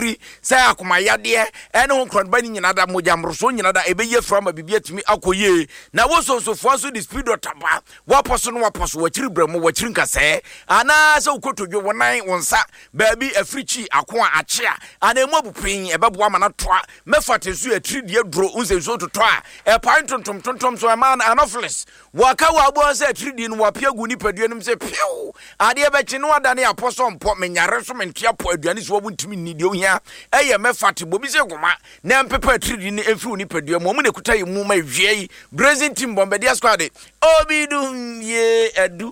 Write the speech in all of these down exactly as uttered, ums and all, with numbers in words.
firi say akoma yade ene ho kronba ni nyina da mojamroso nyina da ebeye frama bibia timi akoye na wo so so fo so the speed otaba wo poso no waposo wachiri bramo wachiri nkase ana se ukotodwo wonan wonsa baabi africhi akoa achia ana emu abupin ebebo amana toa mefatesu atiri die dro unse so to toa e pan tontom tontom so man anopheles waka wa abo se atiri die no wapia gu ni padua nim se piu ade be chi no adane aposo mpo menyare so mentia po aduane so wo ntimi ni die ohia eye mefate bobi se goma na mpepa atiri die ni efi ni padua mo mu ne kuta yemu ma hwie brazil team bombardier squad obidum ye edu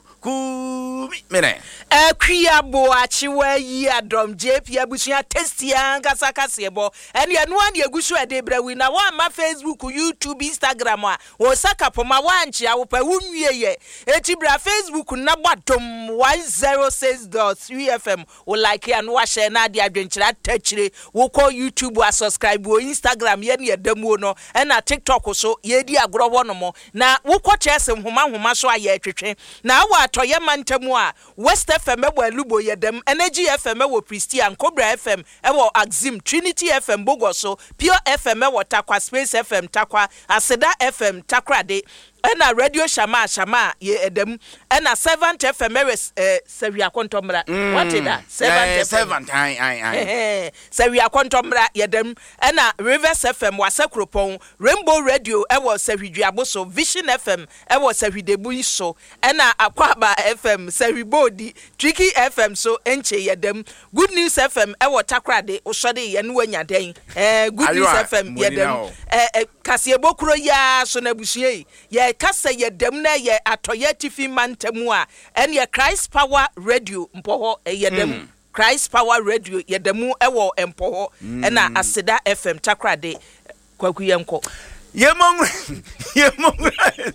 ku mene akria bo achiwa yi adom jp abusia testia ngasa kasebo ene anu an yegusu ede brawi na wa ma facebook youtube instagram a wo saka poma wanchi awopa wunwie ye etibra facebook na bottom one oh six point three F M o like anu wa share na de adwenchira tachire wo ko youtube a subscribe wo instagram ye ne edamu no na tiktok so ye di agro wo no mo na wo ko chese homa homa so aye atwetwe na wa atoye mantamu a West F M ewo alubo yedem Energy F M ewo Christian Cobra F M ewo Axim Trinity F M Bogoso Pure F M ewo Takwa Space F M Takwa Aseda F M Takrade ena Radio Shama Shama ye edem ena seventh F M eres eh Sevia Kontomra what is that seventh seventh ai ai ai Sevia Kontomra yedem ena Rivers F M Wasekropon Rainbow Radio ewo Sehwiduaboso Vision F M ewo Sehwidebuiso ena Akwaba F M Sehwibodi Tricky F M so enche yedem Good News F M ewo Takrade osode ye no anyaden eh Good News F M yedem eh Kasiebokuro ya so na busie ye kasa ye dem na ye atoye tifi mantamu a ene Christ Power Radio mpoho ye dem mm. Christ Power Radio ye demu ewo mpoho mm. ena Aseda F M Takrade kwaku yenko ye mong ye mong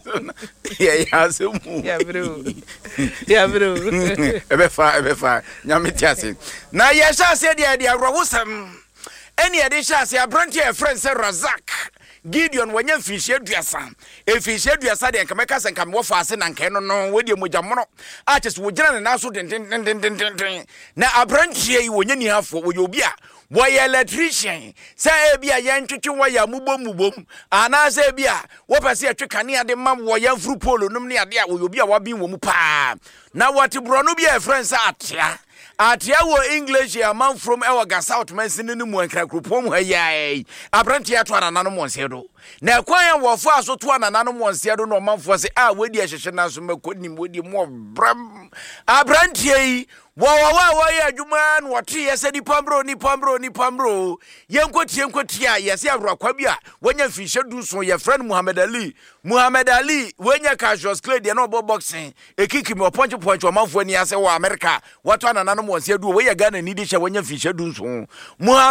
ye yasemu ya bro ya bro ebe fa ebe fa nyame tiase na ye sha se de de awrowosam ene ye de sha se abranti e friend se Razak Gideon wanya mfihye aduasa efihye aduasa de nkameka senka me wofa ase na nkan no no wedi mojamono a chese wogina ne naso den den den den na abranchie yi wonya ni hafo wo obi a boy electrician say bia ye ntwetwe waya mubom mubom ana say bia wo pese atwe kane ade mam wo ya fru polo num ne ade a wo obi a wabin wo mu pa na what bro no bia friends atia atia wo English ya man from ewa South man sinu mu ankra kropom ha yai abranti ato anana no monsedo na kwan wo fo aso to anana no monsedo no manfo se a wedi ahyehye na so makonim wedi mo bram abranti yi wo wo wo ya adwuma no wote yese ni pambro ni pambro ni pambro yenkotie yenkotie a yese awrakwa bia wonya mfihye du so ye friend Muhammad Ali Muhammad Ali wonya casual clad ye no bo boxing ekiki me poncho poncho manfo ni ase wo America wato anana no monsedo wo ye Ghana ni di hye wonya mfihye du so Muhammad